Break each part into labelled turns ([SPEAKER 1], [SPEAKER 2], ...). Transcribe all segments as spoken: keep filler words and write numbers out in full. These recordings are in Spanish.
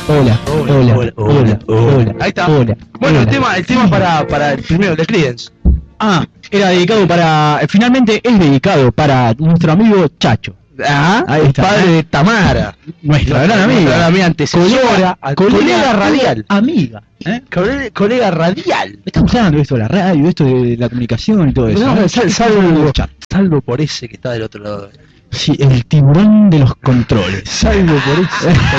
[SPEAKER 1] Hola, hola, hola, hola, hola.
[SPEAKER 2] Ahí está.
[SPEAKER 1] Hola,
[SPEAKER 2] Bueno,
[SPEAKER 1] hola.
[SPEAKER 2] el tema, el tema para, para el primero de Creedence.
[SPEAKER 1] Ah, era dedicado para... Finalmente es dedicado para nuestro amigo Chacho.
[SPEAKER 2] Ajá,
[SPEAKER 1] Ahí
[SPEAKER 2] el
[SPEAKER 1] está.
[SPEAKER 2] padre de Tamara.
[SPEAKER 1] Nuestra gran
[SPEAKER 2] Nuestra
[SPEAKER 1] amiga.
[SPEAKER 2] gran amiga antecesora,
[SPEAKER 1] Colega,
[SPEAKER 2] colega radial.
[SPEAKER 1] Amiga. ¿Eh?
[SPEAKER 2] Colega, colega radial.
[SPEAKER 1] Estamos hablando de esto de la radio, esto de la comunicación y todo eso.
[SPEAKER 2] No,
[SPEAKER 1] ¿eh?
[SPEAKER 2] sal-
[SPEAKER 1] Estamos hablando
[SPEAKER 2] salvo,
[SPEAKER 1] del chat.
[SPEAKER 2] salvo por ese que está del otro lado.
[SPEAKER 1] Sí, el tiburón de los controles.
[SPEAKER 2] Salvo por ese. Por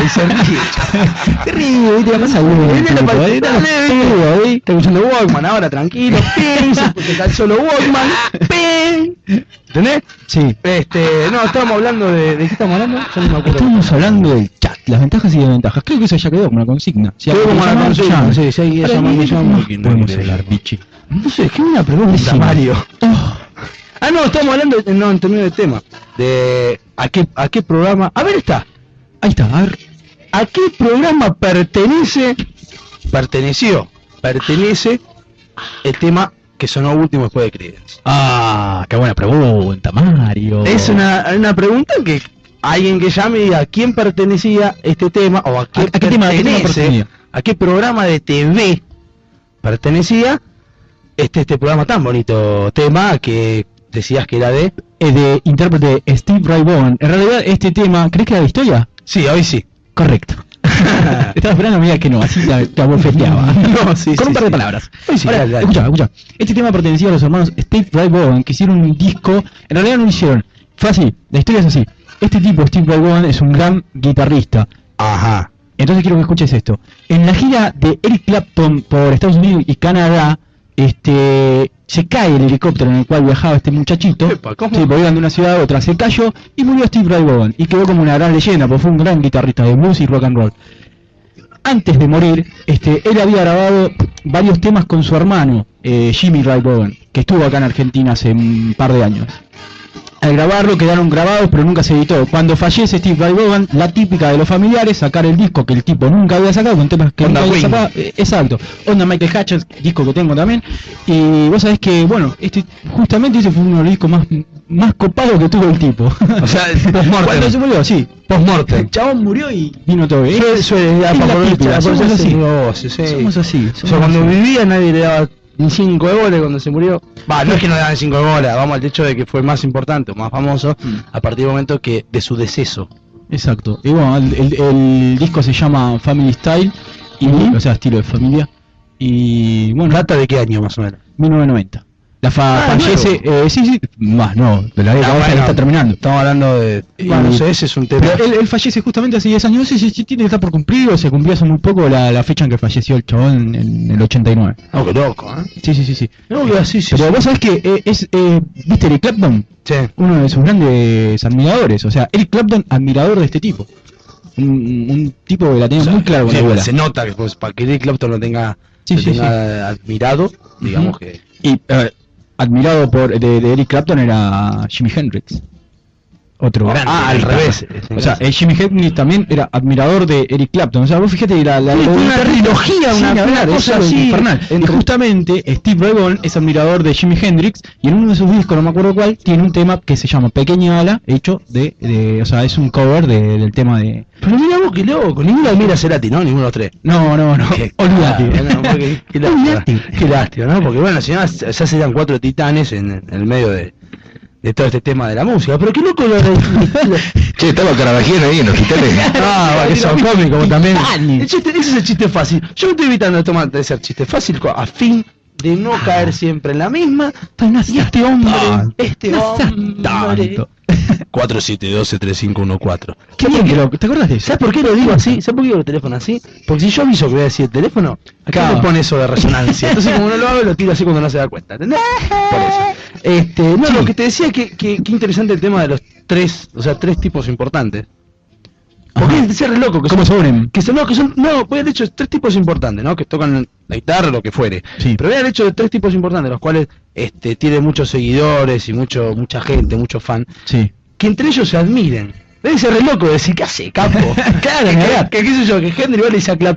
[SPEAKER 2] ese
[SPEAKER 1] Te ríe, ¿viste? La pasa bien.
[SPEAKER 2] Viene la
[SPEAKER 1] tipo,
[SPEAKER 2] parte-
[SPEAKER 1] ¿eh? Estamos
[SPEAKER 2] dale,
[SPEAKER 1] todos ahí.
[SPEAKER 2] Está escuchando Walkman ahora, tranquilo. Ping, se puso el solo Walkman. Ping. ¿Entendés?
[SPEAKER 1] Sí.
[SPEAKER 2] Este, no, estábamos hablando de. ¿De qué estamos hablando? Yo no me acuerdo.
[SPEAKER 1] Estamos hablando del chat, las ventajas y desventajas. Creo que eso ya quedó como una consigna. Si
[SPEAKER 2] Quedó
[SPEAKER 1] hay que
[SPEAKER 2] como una
[SPEAKER 1] llamar,
[SPEAKER 2] consigna,
[SPEAKER 1] llame.
[SPEAKER 2] sí, si hay que
[SPEAKER 1] Ahora,
[SPEAKER 2] llamar,
[SPEAKER 1] ¿de qué
[SPEAKER 2] llame,
[SPEAKER 1] más
[SPEAKER 2] que no
[SPEAKER 1] podemos
[SPEAKER 2] quiere
[SPEAKER 1] hablar,
[SPEAKER 2] llamar.
[SPEAKER 1] Pichi?
[SPEAKER 2] No sé, qué buena pregunta,
[SPEAKER 1] Decime.
[SPEAKER 2] Mario.
[SPEAKER 1] Oh,
[SPEAKER 2] Ah, no, estamos hablando, de- no, en términos de tema. De. ¿A qué, a qué programa? A ver, está.
[SPEAKER 1] ahí está, a ver.
[SPEAKER 2] ¿A qué programa pertenece? Perteneció. Pertenece el tema que sonó último después de Creedence.
[SPEAKER 1] Ah, qué buena pregunta, Mario.
[SPEAKER 2] Es una, una pregunta que alguien que llame y diga a quién pertenecía este tema o a qué,
[SPEAKER 1] ¿A- a qué tema- a qué tema
[SPEAKER 2] pertenece,
[SPEAKER 1] pertenecía?
[SPEAKER 2] a qué programa de T V pertenecía este este programa tan bonito tema que decías que era de.
[SPEAKER 1] Eh, de intérprete Steve Ray Vaughan. En realidad, este tema, ¿crees que era de historia?
[SPEAKER 2] Sí, hoy sí.
[SPEAKER 1] Correcto. Estaba esperando, mira que no, así te, te abofeteaba.
[SPEAKER 2] No, sí,
[SPEAKER 1] Con
[SPEAKER 2] sí,
[SPEAKER 1] un par de
[SPEAKER 2] sí.
[SPEAKER 1] palabras.
[SPEAKER 2] Hoy sí,
[SPEAKER 1] Ahora,
[SPEAKER 2] dale, dale.
[SPEAKER 1] escucha, escucha. Este tema pertenecía a los hermanos Steve Ray Vaughan, que hicieron un disco. En realidad no lo hicieron. Fue así, la historia es así. Este tipo, Steve Ray Vaughan, es un gran guitarrista.
[SPEAKER 2] Ajá.
[SPEAKER 1] Entonces quiero que escuches esto. En la gira de Eric Clapton por Estados Unidos y Canadá, este, se cae el helicóptero en el cual viajaba este muchachito.
[SPEAKER 2] Epa, ¿cómo?
[SPEAKER 1] Sí, porque iban de una ciudad a otra. Se cayó y murió Steve Ray Vaughan. Y quedó como una gran leyenda, porque fue un gran guitarrista de blues y rock and roll. Antes de morir, este, él había grabado varios temas con su hermano, eh, Jimmy Ray Vaughan, que estuvo acá en Argentina hace un par de años. Al grabarlo quedaron grabados, pero nunca se editó. Cuando fallece Steve Ray Vaughan, la típica de los familiares, sacar el disco que el tipo nunca había sacado, con temas que
[SPEAKER 2] Onda
[SPEAKER 1] nunca había
[SPEAKER 2] Queen.
[SPEAKER 1] sacado. Eh, exacto. Onda Michael Hutchins, disco que tengo también. Y vos sabés que, bueno, este justamente ese fue uno de los discos más, más copados que tuvo el tipo.
[SPEAKER 2] O sea, post-mortem.
[SPEAKER 1] Cuando se murió, sí.
[SPEAKER 2] Post-mortem.
[SPEAKER 1] El chabón murió y vino todo bien.
[SPEAKER 2] Suele- suele-
[SPEAKER 1] Es
[SPEAKER 2] por
[SPEAKER 1] la
[SPEAKER 2] por-
[SPEAKER 1] típica,
[SPEAKER 2] por-
[SPEAKER 1] somos
[SPEAKER 2] por-
[SPEAKER 1] así.
[SPEAKER 2] negocio, sí.
[SPEAKER 1] Somos así.
[SPEAKER 2] O sea,
[SPEAKER 1] somos
[SPEAKER 2] cuando
[SPEAKER 1] así.
[SPEAKER 2] vivía nadie le daba ni cinco de bola cuando se murió. Va, no es que no le daban cinco de bola, vamos al hecho de que fue más importante o más famoso
[SPEAKER 1] Mm.
[SPEAKER 2] a partir del momento que de su deceso.
[SPEAKER 1] Exacto. Y bueno, el, el- el disco se llama Family Style, y,
[SPEAKER 2] Ujú.
[SPEAKER 1] o sea, estilo de familia. Y bueno,
[SPEAKER 2] ¿Data de qué año más o menos?
[SPEAKER 1] mil novecientos noventa. La fa
[SPEAKER 2] Ah,
[SPEAKER 1] fallece, eh, sí, sí, más no, de la década
[SPEAKER 2] Ah,
[SPEAKER 1] esta que
[SPEAKER 2] bueno,
[SPEAKER 1] está terminando.
[SPEAKER 2] Estamos hablando de.
[SPEAKER 1] Y-
[SPEAKER 2] Bueno, no sé, ese es un tema.
[SPEAKER 1] Pero él, él fallece justamente hace diez años, no sé si, si tiene que estar por cumplir o se cumplió hace muy poco la, la fecha en que falleció el chabón en, el ochenta y nueve.
[SPEAKER 2] Oh, qué loco, ¿eh?
[SPEAKER 1] Sí, sí, sí, sí.
[SPEAKER 2] No, que así, sí.
[SPEAKER 1] Pero
[SPEAKER 2] sí.
[SPEAKER 1] vos sabés que eh, es, eh, ¿viste Eric Clapton?
[SPEAKER 2] Sí.
[SPEAKER 1] Uno de sus grandes admiradores, o sea, Eric Clapton admirador de este tipo. Un, un tipo que la tenía
[SPEAKER 2] O sea,
[SPEAKER 1] muy claro con
[SPEAKER 2] sí,
[SPEAKER 1] la bola.
[SPEAKER 2] se nota que pues, para que Eric Clapton lo tenga,
[SPEAKER 1] Sí,
[SPEAKER 2] lo
[SPEAKER 1] sí,
[SPEAKER 2] tenga admirado, digamos
[SPEAKER 1] Ujú.
[SPEAKER 2] que.
[SPEAKER 1] Y eh, admirado por de, de Eric Clapton era Jimi Hendrix. Otro grande.
[SPEAKER 2] Ah, al revés.
[SPEAKER 1] O sea, eh, Jimi Hendrix también era admirador de Eric Clapton. O sea, vos fíjate que la, la,
[SPEAKER 2] Sí,
[SPEAKER 1] la-
[SPEAKER 2] fue
[SPEAKER 1] la-
[SPEAKER 2] una trilogía,
[SPEAKER 1] sin
[SPEAKER 2] una-
[SPEAKER 1] hablar,
[SPEAKER 2] una
[SPEAKER 1] es
[SPEAKER 2] cosa
[SPEAKER 1] algo
[SPEAKER 2] así,
[SPEAKER 1] infernal. Y
[SPEAKER 2] entre-
[SPEAKER 1] justamente Steve Ray Vaughan es admirador de Jimi Hendrix y en uno de sus discos, no me acuerdo cuál, tiene un tema que se llama Pequeña Ala, hecho de, de o sea, es un cover de- del tema de...
[SPEAKER 2] Pero mira vos, qué loco. Ninguno admira a Cerati, ¿no? Ninguno de los tres.
[SPEAKER 1] No, no, no,
[SPEAKER 2] Qué-
[SPEAKER 1] olvídate.
[SPEAKER 2] ah, bueno, porque- qué lástima,
[SPEAKER 1] Olvídate.
[SPEAKER 2] qué lástima, ¿no? Porque bueno, si no, ya serían cuatro titanes en, en el medio de, de todo este tema de la música. Pero qué loco lo de...
[SPEAKER 3] Che, estaba Carabajien ahí en hospitales.
[SPEAKER 2] Ah, va, que son
[SPEAKER 1] Titanes.
[SPEAKER 2] cómicos también. El chiste, ese es el chiste fácil. Yo no estoy evitando tomar de ser chiste fácil co- a fin de no caer siempre en la misma. Y este hombre, este hombre... cuatro siete uno dos tres cinco uno cuatro.
[SPEAKER 1] Qué bien que lo- ¿Te acuerdas de eso?
[SPEAKER 2] ¿Sabes por qué lo digo así? ¿Sabes por qué digo el teléfono así? Porque si yo aviso que voy a decir el teléfono, acá
[SPEAKER 1] Claro.
[SPEAKER 2] me pone eso de resonancia. Entonces como no lo hago, lo tiro así cuando no se da cuenta. ¿Entendés? Por eso. Este, no,
[SPEAKER 1] Sí.
[SPEAKER 2] lo que te decía que, que, que interesante el tema de los tres, o sea, tres tipos importantes. Porque
[SPEAKER 1] Ajá.
[SPEAKER 2] es de ser re loco que
[SPEAKER 1] ¿Cómo
[SPEAKER 2] son,
[SPEAKER 1] se unen?
[SPEAKER 2] que son, no, que son, no, voy al hecho de tres tipos importantes, ¿no? Que tocan la guitarra, lo que fuere.
[SPEAKER 1] Sí.
[SPEAKER 2] Pero voy al hecho de tres tipos importantes, los cuales, este, tienen muchos seguidores y mucho, mucha gente, muchos fans,
[SPEAKER 1] Sí.
[SPEAKER 2] que entre ellos se admiren. Debe ser re loco decir, ¿qué hace, capo?
[SPEAKER 1] Claro,
[SPEAKER 2] que,
[SPEAKER 1] mirá.
[SPEAKER 2] que, qué sé yo, que Henry va y le dice a Clapton,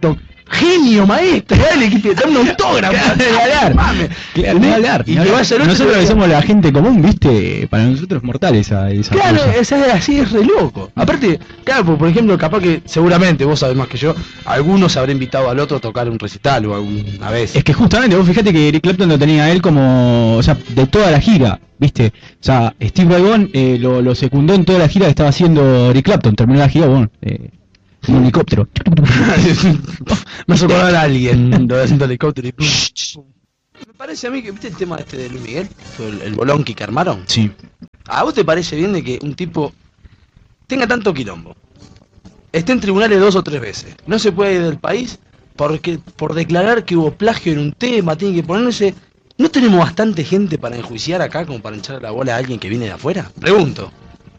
[SPEAKER 2] genio, maestro, dale, que te da un autógrafo.
[SPEAKER 1] Ni hablar,
[SPEAKER 2] Mames.
[SPEAKER 1] claro, ni hablar,
[SPEAKER 2] Y
[SPEAKER 1] ni
[SPEAKER 2] que
[SPEAKER 1] hablar.
[SPEAKER 2] vaya el otro
[SPEAKER 1] Nosotros
[SPEAKER 2] y
[SPEAKER 1] que
[SPEAKER 2] diga-
[SPEAKER 1] somos la gente común, viste, para nosotros mortales esa, esa
[SPEAKER 2] Claro,
[SPEAKER 1] cosa.
[SPEAKER 2] esa es así, es re loco. Aparte, claro, por, por ejemplo, capaz que seguramente vos sabés más que yo, algunos habrá invitado al otro a tocar un recital o alguna vez.
[SPEAKER 1] Es que justamente, vos fíjate que Eric Clapton lo tenía a él como, o sea, de toda la gira, ¿viste? O sea, Steve Ray Vaughan eh, lo, lo secundó en toda la gira que estaba haciendo Eric Clapton. Terminó la gira, bueno, eh, un helicóptero.
[SPEAKER 2] Me hace acordar a alguien, lo de haciendo helicóptero y... Me parece a mí que, ¿viste el tema este de Luis Miguel? El, el bolonqui que armaron.
[SPEAKER 1] Sí.
[SPEAKER 2] ¿A vos te parece bien de que un tipo tenga tanto quilombo, esté en tribunales dos o tres veces, no se puede ir del país porque por declarar que hubo plagio en un tema, tiene que ponerse... ¿No tenemos bastante gente para enjuiciar acá como para echarle la bola a alguien que viene de afuera? Pregunto.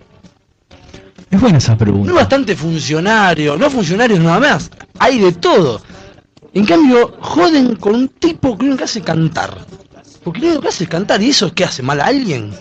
[SPEAKER 1] Es buena esa
[SPEAKER 2] No
[SPEAKER 1] pregunta.
[SPEAKER 2] hay bastante funcionarios, no funcionarios nada más, hay de todo. En cambio, joden con un tipo que lo único que hace cantar. Porque lo único que hace es cantar, ¿y eso es que hace mal a alguien?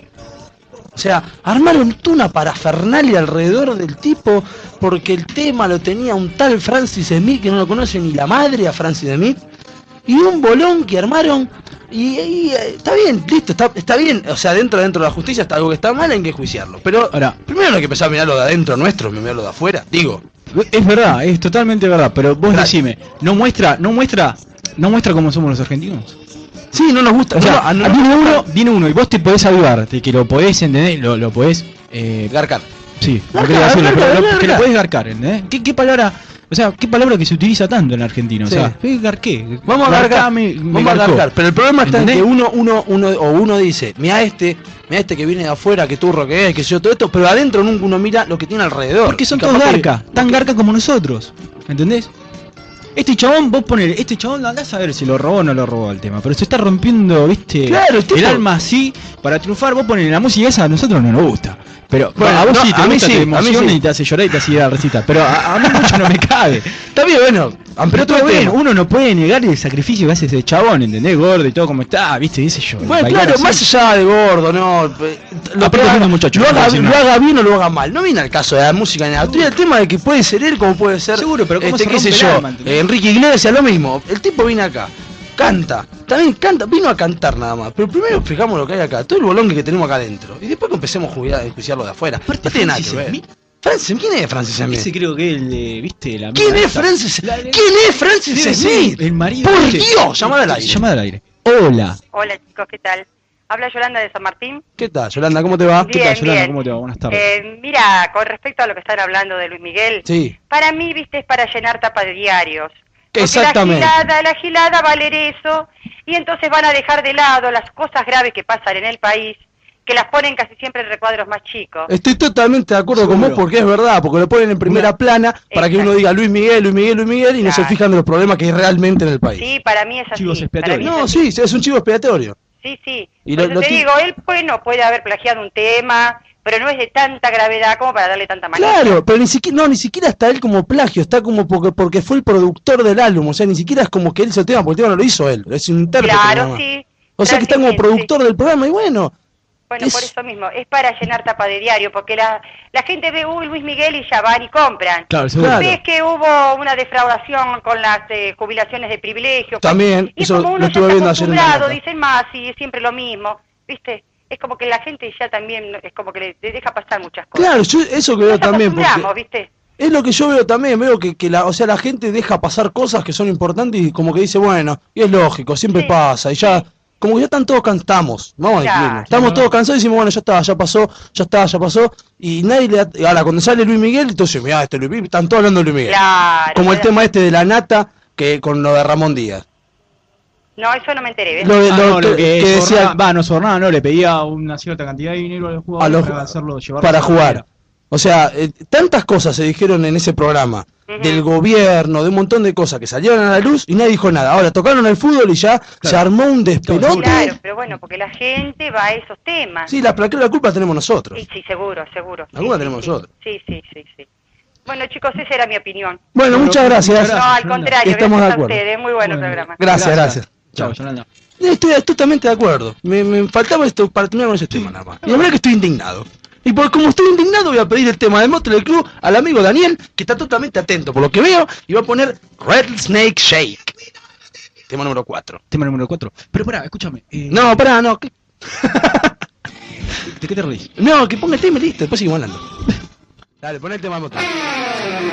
[SPEAKER 2] O sea, armaron toda una parafernalia alrededor del tipo porque el tema lo tenía un tal Francis Smith que no lo conoce ni la madre a Francis Smith. Y un bolón que armaron y, y, eh, está bien, listo, está, está bien. O sea, dentro dentro de la justicia está algo que está mal, hay que enjuiciarlo. Pero
[SPEAKER 1] Ahora,
[SPEAKER 2] primero no hay que empezar a mirar lo de adentro nuestro, mirar lo de afuera. Digo,
[SPEAKER 1] es verdad, es totalmente verdad, pero vos
[SPEAKER 2] Gracias.
[SPEAKER 1] decime, ¿no muestra, no muestra, no muestra cómo somos los argentinos?
[SPEAKER 2] sí, no nos gusta.
[SPEAKER 1] O sea,
[SPEAKER 2] no, no, no
[SPEAKER 1] viene
[SPEAKER 2] nos
[SPEAKER 1] uno,
[SPEAKER 2] gusta
[SPEAKER 1] viene uno y vos te podés avivar, de que lo podés entender, lo, lo podés, eh,
[SPEAKER 2] garcar.
[SPEAKER 1] sí, no
[SPEAKER 2] Garcar,
[SPEAKER 1] quería decirlo,
[SPEAKER 2] garcar,
[SPEAKER 1] pero lo-
[SPEAKER 2] garcar.
[SPEAKER 1] que lo podés garcar, ¿entendés? ¿Qué, qué palabra, o sea, qué palabra que se utiliza tanto en Argentina? O
[SPEAKER 2] Sí.
[SPEAKER 1] sea, ¿qué garqué?
[SPEAKER 2] Vamos a garcar,
[SPEAKER 1] Garcame, me
[SPEAKER 2] vamos a
[SPEAKER 1] garcó.
[SPEAKER 2] garcar, pero el problema está
[SPEAKER 1] ¿Entendés?
[SPEAKER 2] en que uno, uno, uno, o uno dice, mira este, mira este que viene de afuera, que turro que es, que sé yo, todo esto, pero adentro nunca uno mira lo que tiene alrededor.
[SPEAKER 1] Porque son
[SPEAKER 2] Y
[SPEAKER 1] todos
[SPEAKER 2] capaz que-
[SPEAKER 1] garca, tan garca como nosotros, ¿entendés? Este chabón, vos ponele, este chabón andás a ver si lo robó o no lo robó el tema, pero se está rompiendo, viste,
[SPEAKER 2] Claro, el tipo-
[SPEAKER 1] el alma así, para triunfar, vos ponele la música esa, a nosotros no nos gusta. Pero
[SPEAKER 2] Bueno,
[SPEAKER 1] a vos
[SPEAKER 2] no,
[SPEAKER 1] sí te
[SPEAKER 2] a mí
[SPEAKER 1] gusta,
[SPEAKER 2] sí,
[SPEAKER 1] te
[SPEAKER 2] a mí
[SPEAKER 1] emociona
[SPEAKER 2] sí.
[SPEAKER 1] y te hace llorar y te hace ir a la recita, pero a, a mí mucho no me cabe.
[SPEAKER 2] Está bien, bueno,
[SPEAKER 1] Pero
[SPEAKER 2] pero
[SPEAKER 1] todo
[SPEAKER 2] todo
[SPEAKER 1] bien,
[SPEAKER 2] bien.
[SPEAKER 1] uno no puede negar el sacrificio que hace ese chabón, ¿entendés? Gordo y todo como está, viste, dice yo.
[SPEAKER 2] Bueno,
[SPEAKER 1] bailar
[SPEAKER 2] claro,
[SPEAKER 1] así.
[SPEAKER 2] más allá de gordo, no. eh, Lo,
[SPEAKER 1] Aparte
[SPEAKER 2] que haga,
[SPEAKER 1] es un muchacho,
[SPEAKER 2] lo,
[SPEAKER 1] no
[SPEAKER 2] haga,
[SPEAKER 1] puedo decir
[SPEAKER 2] lo
[SPEAKER 1] nada.
[SPEAKER 2] haga bien o lo haga mal. No viene al caso de la música ni nada. Estoy el tema de que puede ser él como puede ser.
[SPEAKER 1] Seguro, pero ¿cómo
[SPEAKER 2] este,
[SPEAKER 1] se
[SPEAKER 2] qué sé
[SPEAKER 1] rompe el
[SPEAKER 2] yo,
[SPEAKER 1] alma, ¿entendés?
[SPEAKER 2] eh, Enrique Iglesias, lo mismo. El tipo viene acá, canta, también canta, vino a cantar nada más. Pero primero fijamos lo que hay acá, todo el bolón que tenemos acá adentro. Y después que empecemos a jugar- a enjuiciarlo de afuera.
[SPEAKER 1] Aparte,
[SPEAKER 2] no tiene nada
[SPEAKER 1] Francis
[SPEAKER 2] que ver.
[SPEAKER 1] Smith.
[SPEAKER 2] Francis, ¿quién es Francis Smith?
[SPEAKER 1] Ese creo que es el de, viste, la
[SPEAKER 2] ¿Quién
[SPEAKER 1] mina
[SPEAKER 2] es
[SPEAKER 1] esta.
[SPEAKER 2] Francis?
[SPEAKER 1] La-
[SPEAKER 2] ¿Quién es Francis
[SPEAKER 1] Sí,
[SPEAKER 2] Smith?
[SPEAKER 1] el marido.
[SPEAKER 2] Por
[SPEAKER 1] este.
[SPEAKER 2] Dios, llamada al aire.
[SPEAKER 1] Llamada al aire. Hola.
[SPEAKER 4] Hola chicos, ¿qué tal? Habla Yolanda de San Martín.
[SPEAKER 2] ¿Qué tal, Yolanda? ¿Cómo te va?
[SPEAKER 1] ¿Qué
[SPEAKER 4] Bien,
[SPEAKER 1] tal, Yolanda?
[SPEAKER 4] bien.
[SPEAKER 1] ¿Cómo te va? Buenas tardes.
[SPEAKER 4] Eh, mira, con respecto a lo que están hablando de Luis Miguel,
[SPEAKER 2] Sí.
[SPEAKER 4] para mí, viste, es para llenar tapa de diarios. Porque
[SPEAKER 2] Exactamente.
[SPEAKER 4] la gilada, la gilada va a leer eso y entonces van a dejar de lado las cosas graves que pasan en el país, que las ponen casi siempre en recuadros más chicos.
[SPEAKER 2] Estoy totalmente de acuerdo con
[SPEAKER 1] Seguro.
[SPEAKER 2] vos porque es verdad, porque lo ponen en primera
[SPEAKER 1] Una-
[SPEAKER 2] plana para que uno
[SPEAKER 4] Exacto.
[SPEAKER 2] diga Luis Miguel, Luis Miguel, Luis Miguel y no se
[SPEAKER 4] Claro.
[SPEAKER 2] fijan de los problemas que hay realmente en el país.
[SPEAKER 4] Sí, para mí es así.
[SPEAKER 1] Chivos
[SPEAKER 4] para mí
[SPEAKER 1] expiatorios.
[SPEAKER 4] es
[SPEAKER 2] No,
[SPEAKER 4] así.
[SPEAKER 2] sí, es un chivo expiatorio.
[SPEAKER 4] Sí, sí.
[SPEAKER 2] Y
[SPEAKER 4] Por
[SPEAKER 2] lo-
[SPEAKER 4] eso
[SPEAKER 2] lo
[SPEAKER 4] te
[SPEAKER 2] ti-
[SPEAKER 4] digo, él bueno puede haber plagiado un tema, pero no es de tanta gravedad como para darle tanta manera.
[SPEAKER 2] Claro, pero ni siquiera, no, ni siquiera está él como plagio, está como porque, porque fue el productor del álbum, o sea, ni siquiera es como que él hizo el tema, porque el tema no lo hizo él, es un intérprete. nada
[SPEAKER 4] Claro,
[SPEAKER 2] más.
[SPEAKER 4] sí.
[SPEAKER 2] O sea que está como
[SPEAKER 4] Francis Smith, sí.
[SPEAKER 2] productor del programa y bueno,
[SPEAKER 4] Bueno,
[SPEAKER 2] Es-
[SPEAKER 4] por eso mismo, es para llenar tapa de diario, porque la, la gente ve, uy, Luis Miguel y ya van y compran.
[SPEAKER 1] Claro, seguro.
[SPEAKER 2] Claro.
[SPEAKER 4] Ves que hubo una defraudación con las eh, jubilaciones de privilegio.
[SPEAKER 2] También,
[SPEAKER 4] y
[SPEAKER 2] eso
[SPEAKER 4] como
[SPEAKER 2] lo
[SPEAKER 4] uno ya
[SPEAKER 2] estuve
[SPEAKER 4] está
[SPEAKER 2] viendo ayer en la
[SPEAKER 4] acostumbrado,
[SPEAKER 2] nota.
[SPEAKER 4] dicen más, y es siempre lo mismo, ¿viste? Es como que la gente ya también, es como que le, le deja pasar muchas cosas.
[SPEAKER 2] claro, yo eso que veo
[SPEAKER 4] Nos
[SPEAKER 2] también,
[SPEAKER 4] acostumbramos,
[SPEAKER 2] porque
[SPEAKER 4] ¿viste?
[SPEAKER 2] es lo que yo veo también, veo que, que la, o sea, la gente deja pasar cosas que son importantes y como que dice, bueno, y es lógico, siempre
[SPEAKER 4] Sí,
[SPEAKER 2] pasa, y ya, como que ya están todos cantamos, vamos a
[SPEAKER 4] Claro.
[SPEAKER 2] decirlo, estamos todos cansados y decimos, bueno, ya está, ya pasó, ya está, ya pasó, y nadie le, at- ahora cuando sale Luis Miguel, entonces, mirá, este Luis Miguel, están todos hablando de Luis Miguel,
[SPEAKER 4] Claro.
[SPEAKER 2] como el
[SPEAKER 4] ¿verdad?
[SPEAKER 2] tema este de la nata, que con lo de Ramón Díaz.
[SPEAKER 4] No, eso no me enteré, ¿ves?
[SPEAKER 2] Lo de-
[SPEAKER 1] Ah,
[SPEAKER 2] lo
[SPEAKER 1] no, lo
[SPEAKER 2] que-
[SPEAKER 1] que,
[SPEAKER 2] que decía-
[SPEAKER 1] Sobornaba- va, no Sobornaba, no, le pedía una cierta cantidad de dinero a los jugadores
[SPEAKER 2] A los-
[SPEAKER 1] para hacerlo llevar
[SPEAKER 2] para jugar. O sea, eh, tantas cosas se dijeron en ese programa,
[SPEAKER 4] Ujú.
[SPEAKER 2] del gobierno, de un montón de cosas que salieron a la luz y nadie dijo nada. Ahora tocaron el fútbol y ya se armó un despelote.
[SPEAKER 4] Claro, pero bueno, porque la gente va a esos temas.
[SPEAKER 2] Sí, la, la, la culpa la tenemos nosotros.
[SPEAKER 4] Sí, sí, seguro, seguro.
[SPEAKER 2] La
[SPEAKER 4] Sí,
[SPEAKER 2] culpa
[SPEAKER 4] sí,
[SPEAKER 2] tenemos
[SPEAKER 4] sí.
[SPEAKER 2] nosotros.
[SPEAKER 4] Sí, sí, sí, sí. Bueno, chicos, esa era mi opinión.
[SPEAKER 2] Bueno,
[SPEAKER 1] Bueno,
[SPEAKER 2] muchas gracias.
[SPEAKER 1] muchas
[SPEAKER 4] No,
[SPEAKER 1] gracias,
[SPEAKER 4] al
[SPEAKER 1] Yolanda.
[SPEAKER 4] contrario,
[SPEAKER 2] Estamos de
[SPEAKER 4] gracias a
[SPEAKER 2] acuerdo.
[SPEAKER 4] ustedes. Muy bueno el
[SPEAKER 1] Bueno,
[SPEAKER 4] programa.
[SPEAKER 2] Gracias, gracias.
[SPEAKER 1] Chao, Yolanda.
[SPEAKER 2] Estoy totalmente de acuerdo. Me, me faltaba esto para terminar con ese tema nada más. Y la verdad que estoy indignado. Y por como estoy indignado voy a pedir el tema de Motley Crue al amigo Daniel, que está totalmente atento por lo que veo, y va a poner Rattlesnake Shake. Tema número cuatro.
[SPEAKER 1] Tema número cuatro. Pero pará, escúchame. Eh...
[SPEAKER 2] No, pará, no. ¿Qué?
[SPEAKER 1] ¿De qué te reís?
[SPEAKER 2] No, que ponga el tema y listo, después seguimos hablando. Dale, pon el tema de Motley.